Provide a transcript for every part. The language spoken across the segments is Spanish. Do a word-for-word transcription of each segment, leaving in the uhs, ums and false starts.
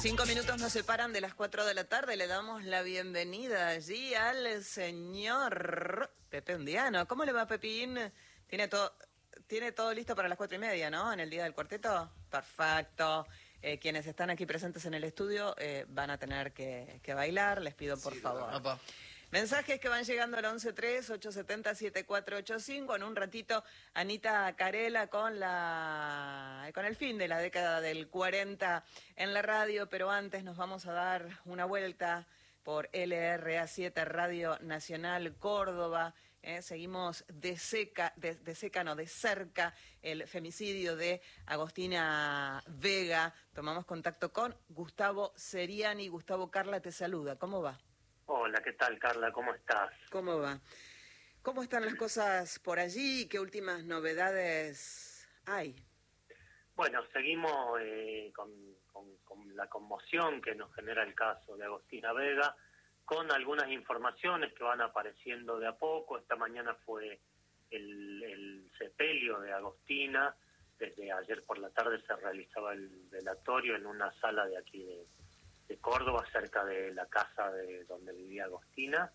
Cinco minutos nos separan de las cuatro de la tarde. Le damos la bienvenida allí al señor Pepe Undiano. ¿Cómo le va, Pepín? ¿Tiene todo, tiene todo listo para las cuatro y media, ¿no? En el día del cuarteto. Perfecto. Eh, quienes están aquí presentes en el estudio eh, van a tener que, que bailar. Les pido, por sí, favor. Opa. Mensajes que van llegando al once tres, ocho siete cero, siete cuatro ocho cinco. En un ratito, Anita Carela con la con el fin de la década del cuarenta en la radio, pero antes nos vamos a dar una vuelta por L R A siete Radio Nacional Córdoba. Eh, seguimos de seca, de, de seca, no, de cerca el femicidio de Agostina Vega. Tomamos contacto con Gustavo Seriani. Gustavo, Carla te saluda. ¿Cómo va? Hola, ¿qué tal, Carla? ¿Cómo estás? ¿Cómo va? ¿Cómo están las cosas por allí? ¿Qué últimas novedades hay? Bueno, seguimos eh, con, con, con la conmoción que nos genera el caso de Agostina Vega, con algunas informaciones que van apareciendo de a poco. Esta mañana fue el, el sepelio de Agostina. Desde ayer por la tarde se realizaba el velatorio en una sala de aquí de... de Córdoba, cerca de la casa de donde vivía Agostina,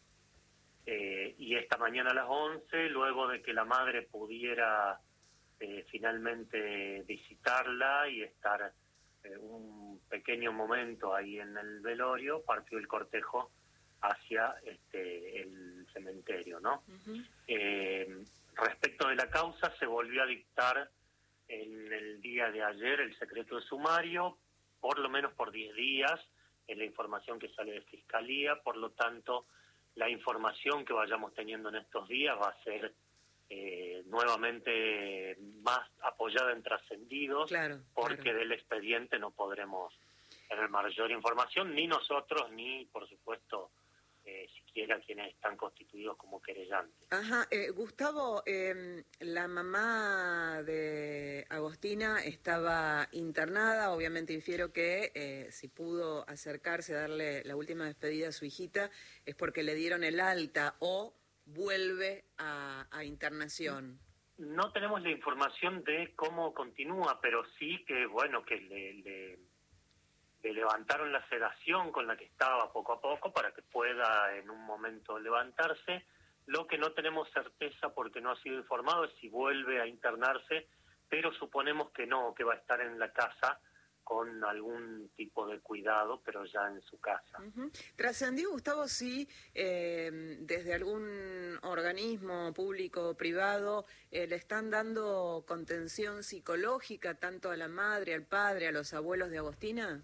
eh, y esta mañana a las once, luego de que la madre pudiera eh, finalmente visitarla y estar eh, un pequeño momento ahí en el velorio, partió el cortejo hacia este el cementerio, ¿no? Uh-huh. Eh, respecto de la causa, se volvió a dictar en el día de ayer el secreto de sumario, por lo menos por diez días, en la información que sale de Fiscalía. Por lo tanto, la información que vayamos teniendo en estos días va a ser eh, nuevamente más apoyada en trascendidos, claro, porque claro. del expediente no podremos tener mayor información, ni nosotros, ni, por supuesto, eh, siquiera quienes están constituidos como querellantes. Ajá, eh, Gustavo, eh, la mamá de Agostina estaba internada, obviamente infiero que eh, si pudo acercarse a darle la última despedida a su hijita es porque le dieron el alta o vuelve a, a internación. No tenemos la información de cómo continúa, pero sí que, bueno, que le... le... le levantaron la sedación con la que estaba poco a poco para que pueda en un momento levantarse. Lo que no tenemos certeza, porque no ha sido informado, es si vuelve a internarse, pero suponemos que no, que va a estar en la casa con algún tipo de cuidado, pero ya en su casa. Uh-huh. ¿Trascendió, Gustavo, si eh, desde algún organismo público o privado eh, le están dando contención psicológica tanto a la madre, al padre, a los abuelos de Agostina?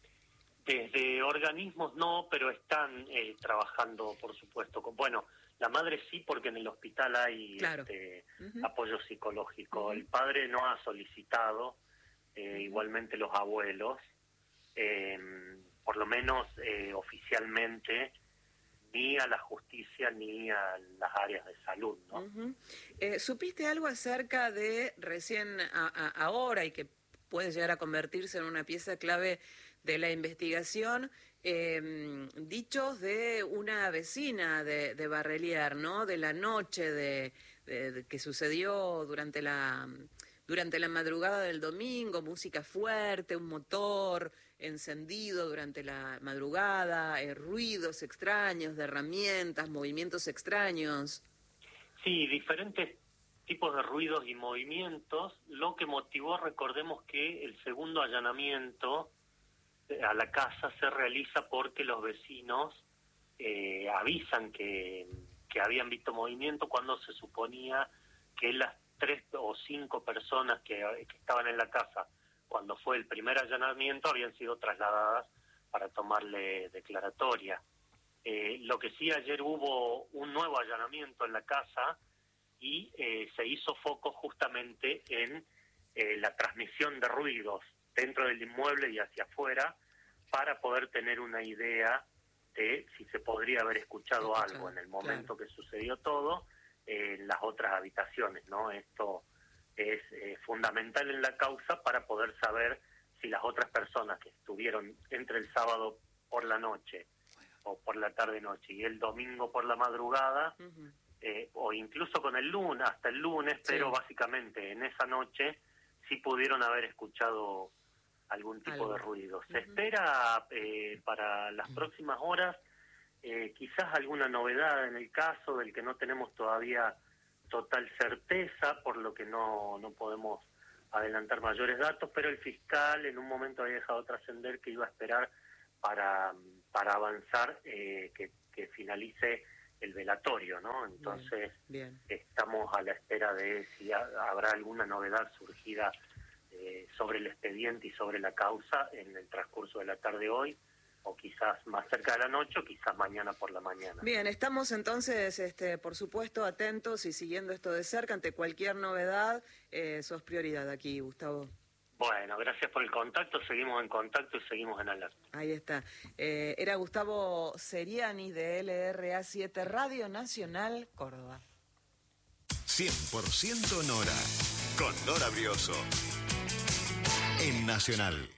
Desde organismos no, pero están eh, trabajando, por supuesto. Con, bueno, la madre sí, porque en el hospital hay claro. este, uh-huh. apoyo psicológico. Uh-huh. El padre no ha solicitado, eh, uh-huh. igualmente los abuelos, eh, por lo menos eh, oficialmente, ni a la justicia ni a las áreas de salud, ¿no? Uh-huh. Eh, ¿Supiste algo acerca de recién a, a, ahora y que puede llegar a convertirse en una pieza clave de la investigación, eh, dichos de una vecina de, de Barrelier, ¿no? De la noche de, de, de que sucedió durante la durante la madrugada del domingo, música fuerte, un motor encendido durante la madrugada, eh, ruidos extraños de herramientas, movimientos extraños. Sí, diferentes tipos de ruidos y movimientos, lo que motivó, recordemos que el segundo allanamiento a la casa se realiza porque los vecinos eh, avisan que, que habían visto movimiento cuando se suponía que las tres o cinco personas que, que estaban en la casa cuando fue el primer allanamiento habían sido trasladadas para tomarle declaratoria. Eh, lo que sí, ayer hubo un nuevo allanamiento en la casa y eh, se hizo foco justamente en eh, la transmisión de ruidos dentro del inmueble y hacia afuera, para poder tener una idea de si se podría haber escuchado Escuchado, algo en el momento claro. que sucedió todo eh, en las otras habitaciones, ¿no? Esto es eh, fundamental en la causa para poder saber si las otras personas que estuvieron entre el sábado por la noche o por la tarde-noche y el domingo por la madrugada, uh-huh. eh, o incluso con el lunes, hasta el lunes, sí. pero básicamente en esa noche sí pudieron haber escuchado algún tipo Algo. de ruido. Se Uh-huh. espera eh, para las próximas horas eh, quizás alguna novedad en el caso del que no tenemos todavía total certeza, por lo que no, no podemos adelantar mayores datos, pero el fiscal en un momento había dejado trascender que iba a esperar para, para avanzar, eh, que, que finalice el velatorio, ¿no? Entonces, bien, bien. estamos a la espera de si ha, habrá alguna novedad surgida eh, sobre el expediente y sobre la causa en el transcurso de la tarde hoy, o quizás más cerca de la noche, o quizás mañana por la mañana. Bien, estamos entonces, este, por supuesto, atentos y siguiendo esto de cerca. Ante cualquier novedad, eh, sos prioridad aquí, Gustavo. Bueno, gracias por el contacto, seguimos en contacto y seguimos en alerta. Ahí está. Eh, era Gustavo Seriani de L R A siete, Radio Nacional, Córdoba. cien por ciento Nora, con Nora Brioso, en Nacional.